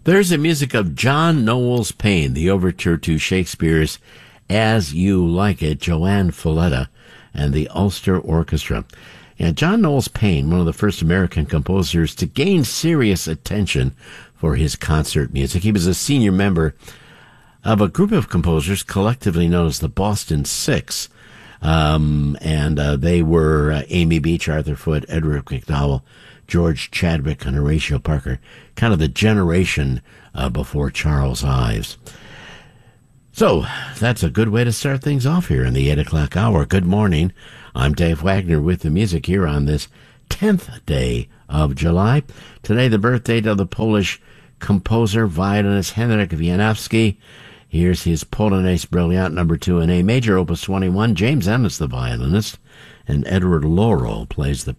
There's the music of John Knowles Paine, the overture to Shakespeare's As You Like It, Joanne Folletta and the Ulster Orchestra. And John Knowles Paine, one of the first American composers to gain serious attention for his concert music. He was a senior member of a group of composers collectively known as the Boston Six. They were Amy Beach, Arthur Foote, Edward McDowell, George Chadwick, and Horatio Parker, kind of the generation before Charles Ives. So that's a good way to start things off here in the 8 o'clock hour. Good morning. I'm Dave Wagner with the music here on this 10th day of July. Today, the birthday of the Polish composer, violinist Henryk Wieniawski. Here's his Polonaise Brilliant number 2 in A major, opus 21. James Ennis, the violinist, and Edward Laurel plays the